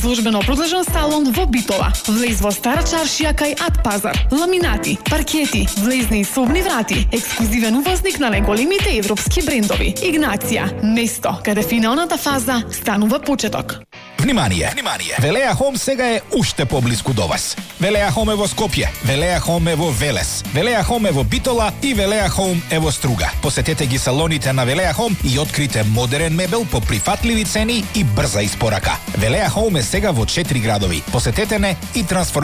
изложбено продолжен салон во Битола. Влез во Стара чаршија кај Ат пазар. Ламинати, паркети, влезни и собни врати. Ексклузивен увозник на најголемите европски брендови. Игнација, место каде финалната фаза станува почеток. Внимание! Велеа Хом сега е уште поблиску до вас. Велеа Хом е во Скопје, Велеа Хом е во Велес, Велеа Хом е во Битола и Велеа Хом е во Струга. Посетете ги салоните на Велеа Хом и открите модерен мебел по прифатливи цени и брза испорака. Велеа Хом е сега во 4 градови. Посетете не и трансформирайте